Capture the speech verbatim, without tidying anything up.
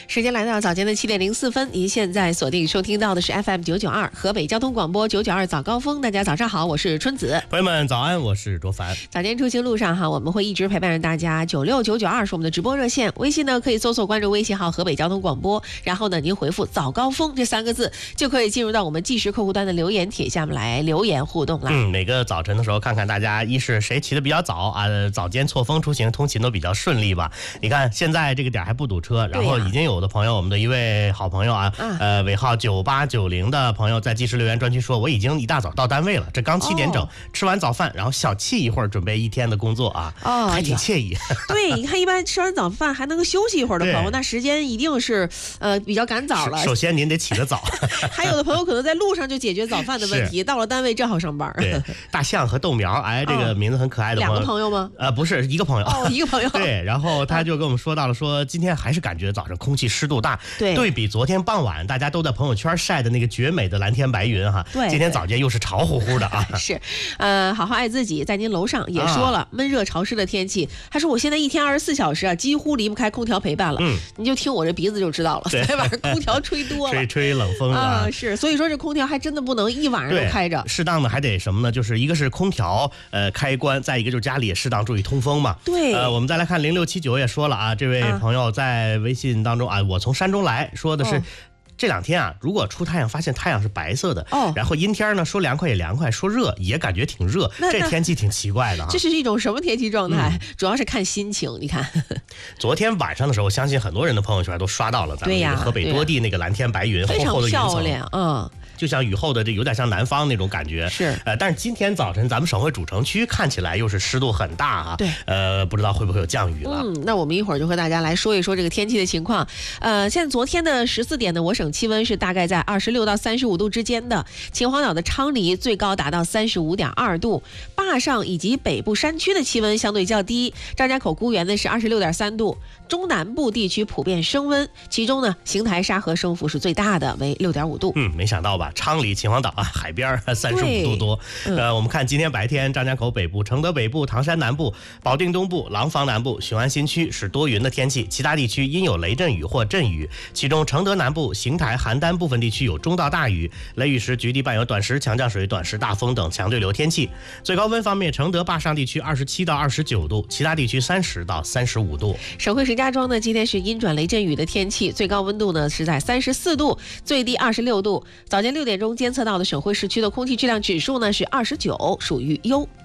时间来到早间的七点零四分，您现在锁定收听到的是 F M 九九二河北交通广播九九二早高峰。大家早上好，我是春子。 朋友们早安，我是卓凡。 早间出行路上哈，我们会一直陪伴着大家。九六九九二是我们的直播热线，微信呢可以搜索关注微信号河北交通广播，然后呢您回复早高峰这三个字，就可以进入到我们即时客户端的留言帖下面来留言互动了。 嗯，每个早晨的时候看看大家一是谁起得比较早啊，早间错峰出行通勤都比较顺利吧。你看现在这个点还不堵车，然后已经有的朋友，我们的一位好朋友啊，啊呃尾号九八九零的朋友在即时留言专区说，我已经一大早到单位了，这刚七点整、哦、吃完早饭，然后小憩一会儿准备一天的工作啊，哦，还挺惬意。 对，你看一般吃完早饭还能够休息一会儿的朋友，那时间一定是呃比较赶早了。 首先您得起得早。 还有的朋友可能在路上就解决早饭的问题，到了单位正好上班。 对，大象和豆苗，哎，这个名字很可爱的朋友。 两个朋友吗？ 呃，不是一个朋友。 哦，一个朋友。 对，然后他就跟我们说到了说，说今天还是感觉早上空气湿度大，对，对比昨天傍晚大家都在朋友圈晒的那个绝美的蓝天白云哈，对，今天早间又是潮乎乎的啊。 是，呃，好好爱自己，在您楼上也说了，啊、闷热潮湿的天气，他说我现在一天二十四小时啊，几乎离不开空调陪伴了。嗯，你就听我这鼻子就知道了，昨天晚上空调吹多了， 吹吹冷风啊，是，所以说这空调还真的不能一晚上都开着， 适当的还得什么呢？就是一个是空调呃开关，再一个就是家里也适当注意通风嘛。 对， 呃，我们再来看零六七九也说了啊，这位朋友在微信当中啊，我从山东来，说的是。哦，这两天啊，如果出太阳发现太阳是白色的，哦，然后阴天呢，说凉快也凉快，说热也感觉挺热，这天气挺奇怪的啊。 这是一种什么天气状态？嗯、主要是看心情。你看， 昨天晚上的时候，相信很多人的朋友圈都刷到了咱们这个河北多地那个蓝天白云，厚厚的云层，非常漂亮，嗯。就像雨后的这有点像南方那种感觉， 是， 呃，但是今天早晨咱们省会主城区看起来又是湿度很大啊， 对， 呃，不知道会不会有降雨了。 嗯，那我们一会儿就和大家来说一说这个天气的情况。呃，现在昨天的十四点呢，我省气温是大概在二十六到三十五度之间的，秦皇岛的昌黎最高达到三十五点二度，坝上以及北部山区的气温相对较低，张家口孤原呢是二十六点三度，中南部地区普遍升温，其中呢邢台沙河升幅是最大的，为六点五度。 嗯，没想到吧？昌黎、秦皇岛啊，海边三十五度多。嗯、呃，我们看今天白天，张家口北部、承德北部、唐山南部、保定东部、廊坊南部、雄安新区是多云的天气，其他地区因有雷阵雨或阵雨，其中承德南部、邢台、邯郸部分地区有中到大雨，雷雨时局地伴有短时强降水、短时大风等强对流天气。最高温方面，承德坝上地区二十七到二十九度，其他地区三十到三十五度。 省会石家庄呢，今天是阴转雷阵雨的天气，最高温度呢是在三十四度，最低二十六度。早间六点钟监测到的省会市区的空气质量指数呢是二十九，属于优。